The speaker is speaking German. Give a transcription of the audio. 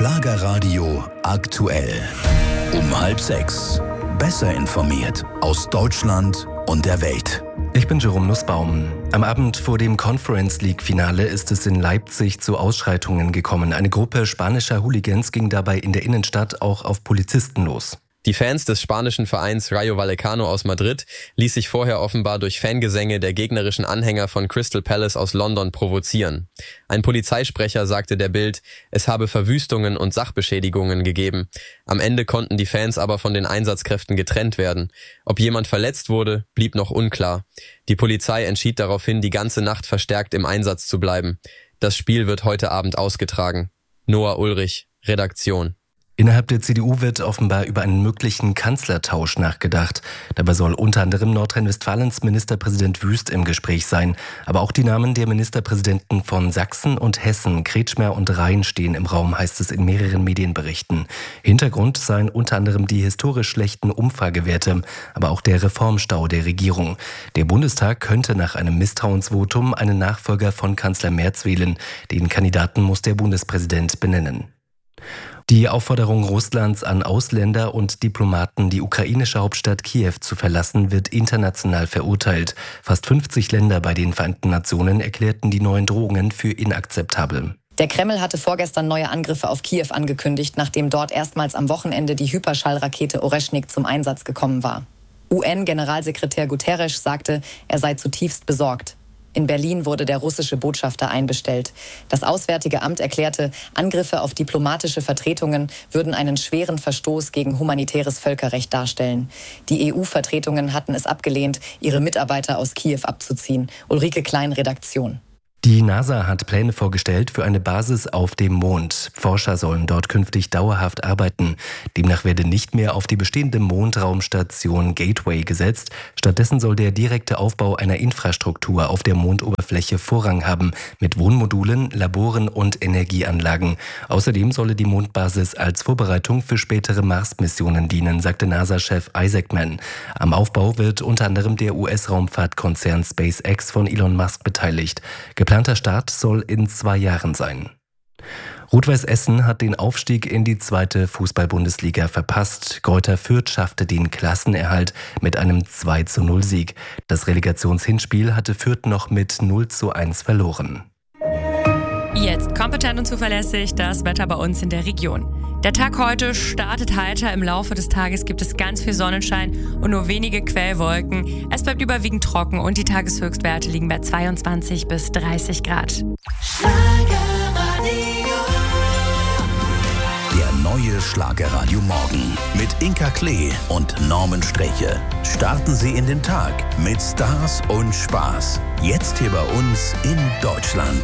Schlagerradio aktuell. Um 5:30. Besser informiert aus Deutschland und der Welt. Ich bin Jerome Nussbaum. Am Abend vor dem Conference League-Finale ist es in Leipzig zu Ausschreitungen gekommen. Eine Gruppe spanischer Hooligans ging dabei in der Innenstadt auch auf Polizisten los. Die Fans des spanischen Vereins Rayo Vallecano aus Madrid ließ sich vorher offenbar durch Fangesänge der gegnerischen Anhänger von Crystal Palace aus London provozieren. Ein Polizeisprecher sagte der Bild, es habe Verwüstungen und Sachbeschädigungen gegeben. Am Ende konnten die Fans aber von den Einsatzkräften getrennt werden. Ob jemand verletzt wurde, blieb noch unklar. Die Polizei entschied daraufhin, die ganze Nacht verstärkt im Einsatz zu bleiben. Das Spiel wird heute Abend ausgetragen. Noah Ulrich, Redaktion. Innerhalb der CDU wird offenbar über einen möglichen Kanzlertausch nachgedacht. Dabei soll unter anderem Nordrhein-Westfalens Ministerpräsident Wüst im Gespräch sein. Aber auch die Namen der Ministerpräsidenten von Sachsen und Hessen, Kretschmer und Rhein, stehen im Raum, heißt es in mehreren Medienberichten. Hintergrund seien unter anderem die historisch schlechten Umfragewerte, aber auch der Reformstau der Regierung. Der Bundestag könnte nach einem Misstrauensvotum einen Nachfolger von Kanzler Merz wählen. Den Kandidaten muss der Bundespräsident benennen. Die Aufforderung Russlands an Ausländer und Diplomaten, die ukrainische Hauptstadt Kiew zu verlassen, wird international verurteilt. Fast 50 Länder bei den Vereinten Nationen erklärten die neuen Drohungen für inakzeptabel. Der Kreml hatte vorgestern neue Angriffe auf Kiew angekündigt, nachdem dort erstmals am Wochenende die Hyperschallrakete Oreschnik zum Einsatz gekommen war. UN-Generalsekretär Guterres sagte, er sei zutiefst besorgt. In Berlin wurde der russische Botschafter einbestellt. Das Auswärtige Amt erklärte, Angriffe auf diplomatische Vertretungen würden einen schweren Verstoß gegen humanitäres Völkerrecht darstellen. Die EU-Vertretungen hatten es abgelehnt, ihre Mitarbeiter aus Kiew abzuziehen. Ulrike Klein, Redaktion. Die NASA hat Pläne vorgestellt für eine Basis auf dem Mond. Forscher sollen dort künftig dauerhaft arbeiten. Demnach werde nicht mehr auf die bestehende Mondraumstation Gateway gesetzt. Stattdessen soll der direkte Aufbau einer Infrastruktur auf der Mondoberfläche Vorrang haben, mit Wohnmodulen, Laboren und Energieanlagen. Außerdem solle die Mondbasis als Vorbereitung für spätere Mars-Missionen dienen, sagte NASA-Chef Isaacman. Am Aufbau wird unter anderem der US-Raumfahrtkonzern SpaceX von Elon Musk beteiligt. Geplanter Start soll in 2 Jahren sein. Rot-Weiß Essen hat den Aufstieg in die 2. Fußball-Bundesliga verpasst. Greuther Fürth schaffte den Klassenerhalt mit einem 2:0-Sieg. Das Relegationshinspiel hatte Fürth noch mit 0:1 verloren. Jetzt kompetent und zuverlässig das Wetter bei uns in der Region. Der Tag heute startet heiter. Im Laufe des Tages gibt es ganz viel Sonnenschein und nur wenige Quellwolken. Es bleibt überwiegend trocken und die Tageshöchstwerte liegen bei 22 bis 30 Grad. Der neue Schlagerradio Morgen mit Inka Klee und Norman Streche. Starten Sie in den Tag mit Stars und Spaß. Jetzt hier bei uns in Deutschland.